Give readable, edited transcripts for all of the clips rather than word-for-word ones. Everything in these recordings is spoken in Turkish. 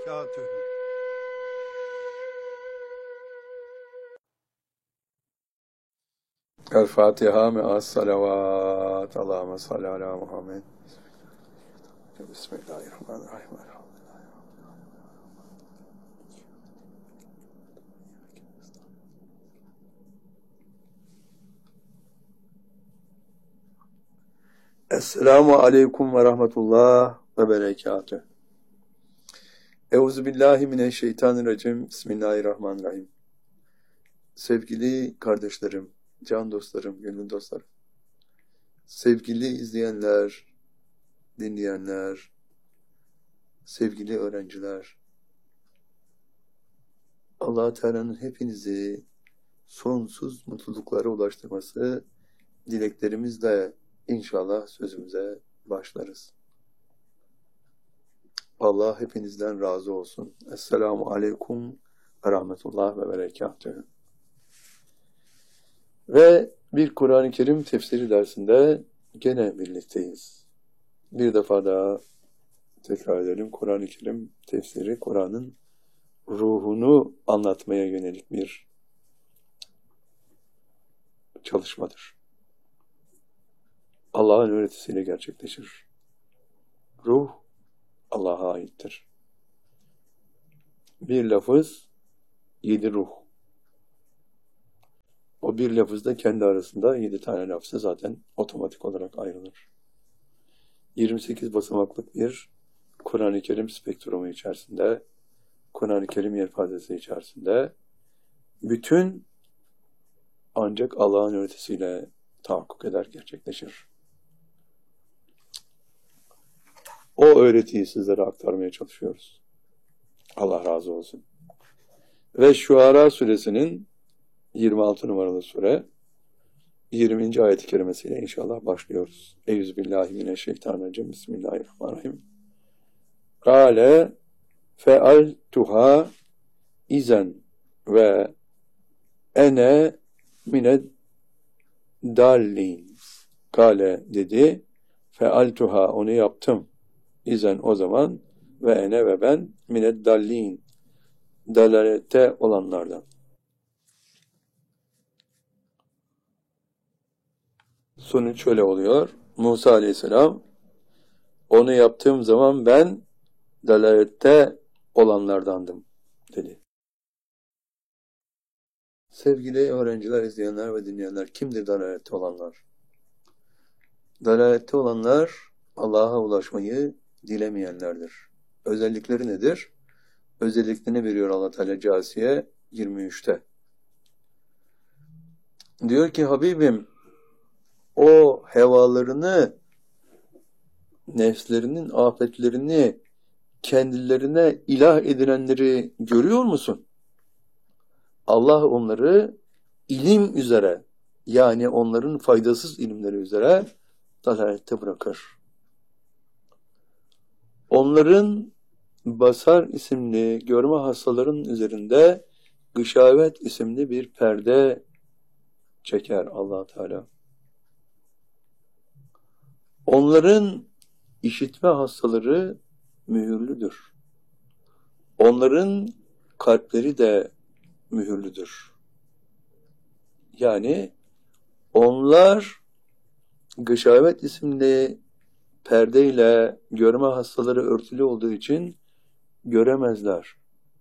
وبركاته. الفاتحة مع الصلوات. اللهم صل على محمد. بسم الله الرحمن الرحيم. Esselamu Aleyküm ve Rahmetullah ve Berekatuh. Euzubillahimineşşeytanirracim. Bismillahirrahmanirrahim. Sevgili kardeşlerim, can dostlarım, gönül dostlarım, sevgili izleyenler, dinleyenler, sevgili öğrenciler, Allah-u Teala'nın hepinizi sonsuz mutluluklara ulaştırması dileklerimizle inşallah sözümüze başlarız. Allah hepinizden razı olsun. Esselamu Aleyküm ve Rahmetullah ve Berekatuhu. Ve bir Kur'an-ı Kerim tefsiri dersinde gene birlikteyiz. Bir defa daha tekrar edelim. Kur'an-ı Kerim tefsiri, Kur'an'ın ruhunu anlatmaya yönelik bir çalışmadır. Allah'ın öğretisiyle gerçekleşir. Ruh Allah'a aittir. Bir lafız, 7 ruh. O bir lafızda kendi arasında 7 tane lafzı zaten otomatik olarak ayrılır. 28 basamaklık bir Kur'an-ı Kerim spektrumu içerisinde, Kur'an-ı Kerim yelpazesi içerisinde bütün ancak Allah'ın öğretisiyle tahakkuk eder, gerçekleşir. O öğretiyi sizlere aktarmaya çalışıyoruz. Allah razı olsun. Ve Şuara suresinin 26 numaralı sure 20. ayet-i kerimesiyle inşallah başlıyoruz. Euzubillahimineşşeytanirracim. Bismillahirrahmanirrahim. Kâle fealtuha izen ve ene mineddallin. Kâle dedi, fealtuha onu yaptım. İzen o zaman ve ene ve ben mineddallin. Dalalette olanlardan. Sonuç şöyle oluyor. Musa Aleyhisselam onu yaptığım zaman ben dalalette olanlardandım dedi. Sevgili öğrenciler, izleyenler ve dinleyenler, kimdir dalalette olanlar? Dalalette olanlar Allah'a ulaşmayı dilemeyenlerdir. Özellikleri nedir? Özelliklerini veriyor Allah Teala Câsiye 23'te. Diyor ki Habibim, o hevalarını, nefslerinin afetlerini kendilerine ilah edinenleri görüyor musun? Allah onları ilim üzere, yani onların faydasız ilimleri üzere dalalette bırakır. Onların basar isimli görme hastaların üzerinde gışavet isimli bir perde çeker Allah Teala. Onların işitme hastaları mühürlüdür. Onların kalpleri de mühürlüdür. Yani onlar gışavet isimli perdeyle görme hastaları örtülü olduğu için göremezler.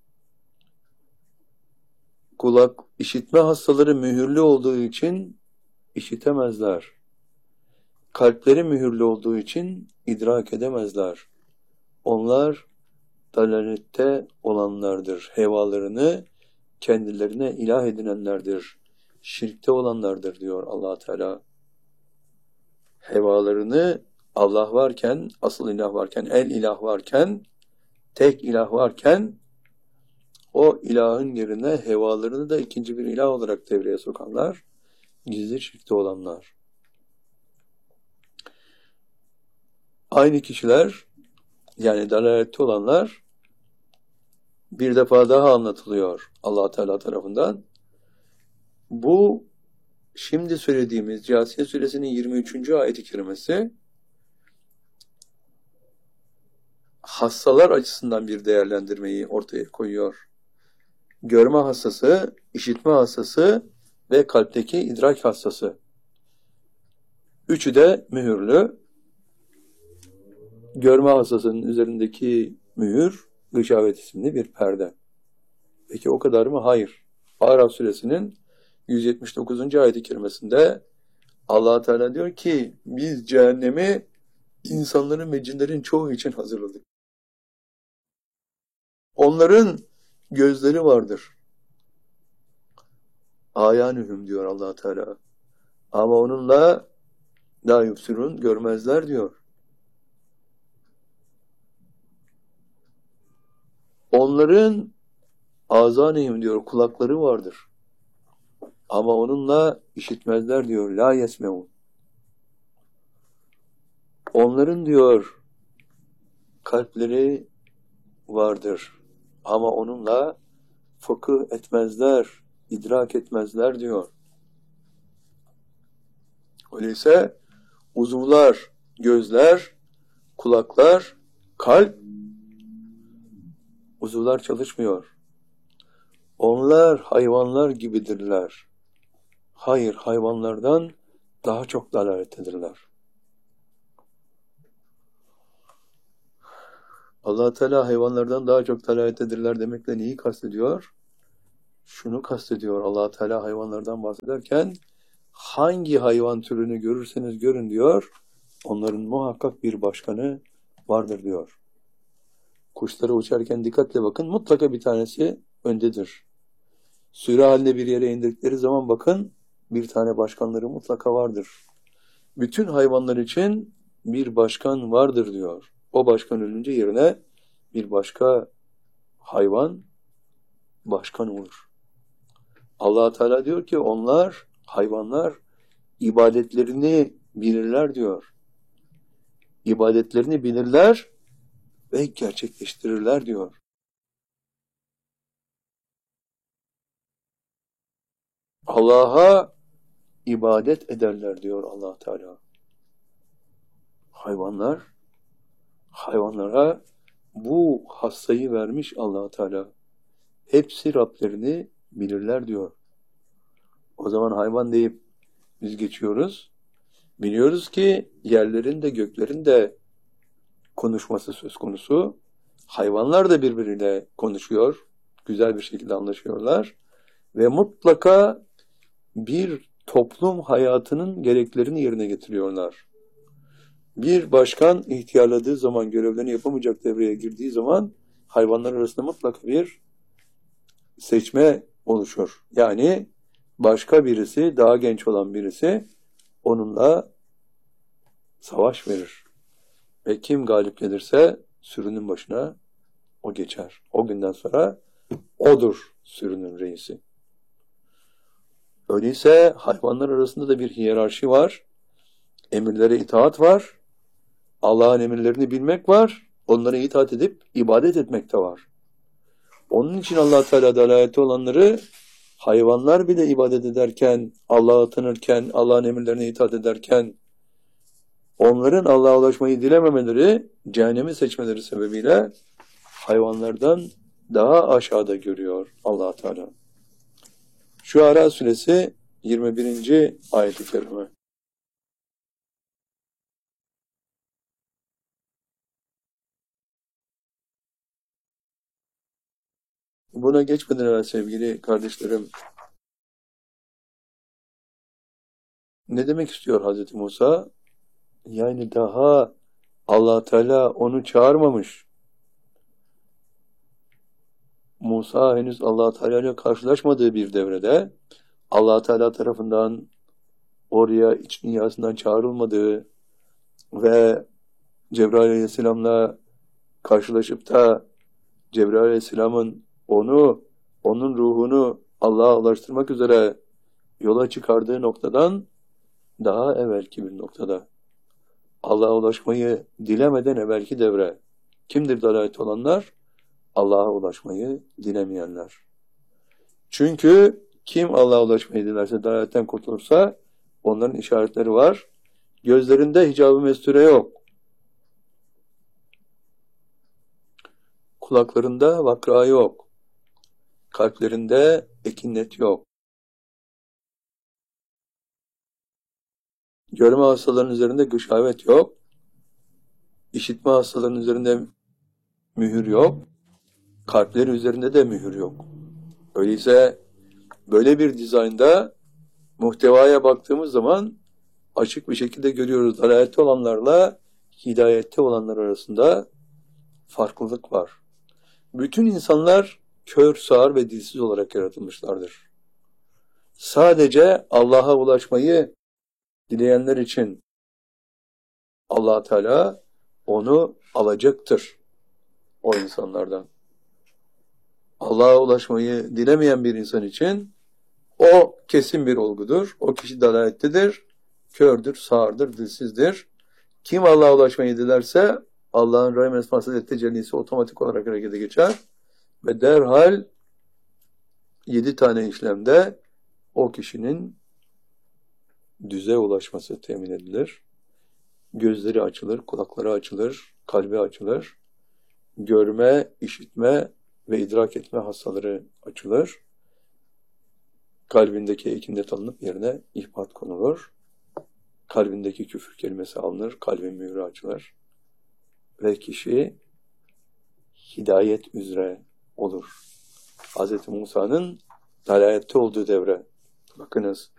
Kulak işitme hastaları mühürlü olduğu için işitemezler. Kalpleri mühürlü olduğu için idrak edemezler. Onlar dalalette olanlardır. Hevalarını kendilerine ilah edinenlerdir. Şirkte olanlardır diyor Allah Teala. Hevalarını Allah varken, asıl ilah varken, el ilah varken, tek ilah varken o ilahın yerine hevalarını da ikinci bir ilah olarak devreye sokanlar, gizli şirkte olanlar. Aynı kişiler, yani dalalette olanlar bir defa daha anlatılıyor Allah Teala tarafından. Bu şimdi söylediğimiz Câsiye suresinin 23. ayet-i kerimesi hassalar açısından bir değerlendirmeyi ortaya koyuyor. Görme hassası, işitme hassası ve kalpteki idrak hassası. Üçü de mühürlü. Görme hassasının üzerindeki mühür, gışavet isimli bir perde. Peki o kadar mı? Hayır. Araf suresinin 179. ayet-i kerimesinde Allah Teala diyor ki biz cehennemi insanların ve cinlerin çoğu için hazırladık. Onların gözleri vardır. Âyânühüm diyor Allah Teala. Ama onunla lâ yubsirûn görmezler diyor. Onların âzânihim diyor kulakları vardır. Ama onunla işitmezler diyor. Lâ yesmeûn. Onların diyor kalpleri vardır. Ama onunla fıkıh etmezler, idrak etmezler diyor. Öyleyse uzuvlar, gözler, kulaklar, kalp, uzuvlar çalışmıyor. Onlar hayvanlar gibidirler. Hayır, hayvanlardan daha çok dalalettedirler. Allah Teala hayvanlardan daha çok dalalettedirler demekle neyi kastediyor? Şunu kastediyor Allah Teala hayvanlardan bahsederken, hangi hayvan türünü görürseniz görün diyor, onların muhakkak bir başkanı vardır diyor. Kuşlara uçarken dikkatle bakın, mutlaka bir tanesi öndedir. Sürü halinde bir yere indirdikleri zaman bakın, bir tane başkanları mutlaka vardır. Bütün hayvanlar için bir başkan vardır diyor. O başkan ölünce yerine bir başka hayvan başkan olur. Allah Teala diyor ki onlar, hayvanlar ibadetlerini bilirler diyor. İbadetlerini bilirler ve gerçekleştirirler diyor. Allah'a ibadet ederler diyor Allah Teala. Hayvanlara bu hassayı vermiş Allah Teala. Hepsi Rablerini bilirler diyor. O zaman hayvan deyip biz geçiyoruz. Biliyoruz ki yerlerin de göklerin de konuşması söz konusu. Hayvanlar da birbiriyle konuşuyor. Güzel bir şekilde anlaşıyorlar. Ve mutlaka bir toplum hayatının gereklerini yerine getiriyorlar. Bir başkan ihtiyarladığı zaman, görevlerini yapamayacak devreye girdiği zaman hayvanlar arasında mutlaka bir seçme oluşur. Yani başka birisi, daha genç olan birisi onunla savaş verir. Ve kim galip gelirse sürünün başına o geçer. O günden sonra odur sürünün reisi. Öyleyse hayvanlar arasında da bir hiyerarşi var. Emirlere itaat var. Allah'ın emirlerini bilmek var. Onlara itaat edip ibadet etmek de var. Onun için Allah Teala dalalette olanları hayvanlar bile ibadet ederken, Allah'ı tanırken, Allah'ın emirlerine itaat ederken onların Allah'a ulaşmayı dilememeleri, cehennemi seçmeleri sebebiyle hayvanlardan daha aşağıda görüyor Allah Teala. Şuara suresi 21. ayet-i kerime. Buna geçmeden evvel sevgili kardeşlerim, ne demek istiyor Hazreti Musa? Yani daha Allah Teala onu çağırmamış. Musa henüz Allah Teala ile karşılaşmadığı bir devrede, Allah Teala tarafından oraya iç dünyasından çağrılmadığı ve Cebrail Aleyhisselam'la karşılaşıp da Cebrail Aleyhisselam'ın onun ruhunu Allah'a ulaştırmak üzere yola çıkardığı noktadan daha evvelki bir noktada. Allah'a ulaşmayı dilemeden evvelki devre. Kimdir dalalet olanlar? Allah'a ulaşmayı dilemeyenler. Çünkü kim Allah'a ulaşmayı dilerse, dalaletten kurtulursa onların işaretleri var. Gözlerinde hicab-ı mesture yok. Kulaklarında vakra yok. Kalplerinde ekinnet yok. Görme hastalarının üzerinde gışavet yok. İşitme hastalarının üzerinde mühür yok. Kalpleri üzerinde de mühür yok. Öyleyse böyle bir dizaynda muhtevaya baktığımız zaman açık bir şekilde görüyoruz. Dalalette olanlarla hidayette olanlar arasında farklılık var. Bütün insanlar kör, sağır ve dilsiz olarak yaratılmışlardır. Sadece Allah'a ulaşmayı dileyenler için Allah Teala onu alacaktır o insanlardan. Allah'a ulaşmayı dilemeyen bir insan için o kesin bir olgudur. O kişi dalalettedir, kördür, sağırdır, dilsizdir. Kim Allah'a ulaşmayı dilerse Allah'ın rahim esması tecellisi otomatik olarak harekete geçer ve derhal 7 tane işlemde o kişinin düze ulaşması temin edilir. Gözleri açılır, kulakları açılır, kalbi açılır. Görme, işitme ve idrak etme hastaları açılır. Kalbindeki ekindet alınıp yerine ihbat konulur. Kalbindeki küfür kelimesi alınır, kalbin mühürü açılır. Ve kişi hidayet üzere olur. Hz. Musa'nın dalalette olduğu devre. Bakınız,